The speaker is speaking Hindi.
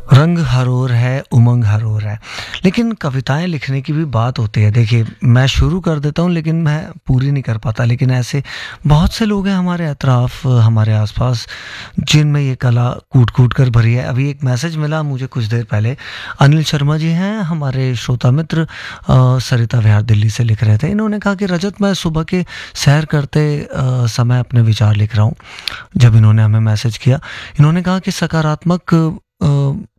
रंग हर ओर है, उमंग हर ओर है। लेकिन कविताएँ लिखने की भी बात होती है। देखिए, मैं शुरू कर देता हूँ लेकिन मैं पूरी नहीं कर पाता। लेकिन ऐसे बहुत से लोग हैं हमारे अतराफ, हमारे आस-पास जिनमें ये कला कूट-कूट कर भरी है। अभी एक मैसेज मिला मुझे कुछ देर पहले, अनिल शर्मा जी हैं हमारे श्रोता मित्र, सरिता विहार दिल्ली से लिख रहे थे। इन्होंने कहा कि रजत, मैं सुबह के सैर करते समय अपने विचार लिख रहा हूँ। जब इन्होंने हमें मैसेज किया, इन्होंने कहा कि सकारात्मक